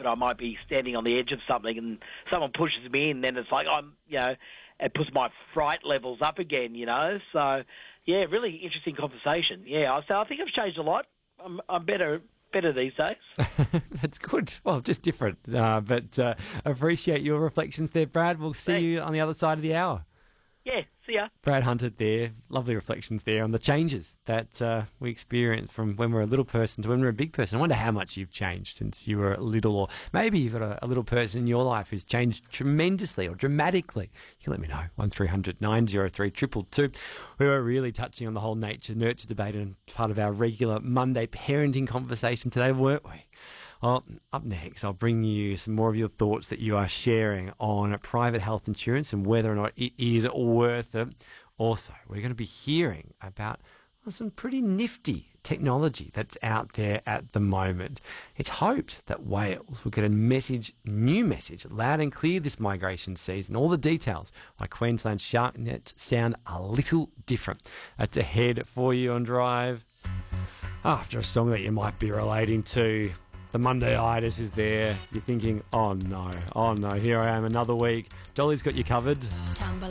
but I might be standing on the edge of something and someone pushes me in, then it's like it puts my fright levels up again, So, yeah, really interesting conversation. Yeah, so I think I've changed a lot. I'm better these days. That's good. Well, just different. But appreciate your reflections there, Brad. We'll see you on the other side of the hour. Yeah, see ya. Brad Hunter there. Lovely reflections there on the changes that we experience from when we're a little person to when we're a big person. I wonder how much you've changed since you were little, or maybe you've got a little person in your life who's changed tremendously or dramatically. You can let me know. 1300 903 222. We were really touching on the whole nature-nurture debate and part of our regular Monday parenting conversation today, weren't we? Well, up next, I'll bring you some more of your thoughts that you are sharing on private health insurance and whether or not it is worth it. Also, we're going to be hearing about some pretty nifty technology that's out there at the moment. It's hoped that Wales will get a new message, loud and clear this migration season. All the details why Queensland SharkNet sound a little different. That's ahead for you on Drive. After a song that you might be relating to, the Monday-itis is there. You're thinking, oh no, here I am another week. Dolly's got you covered.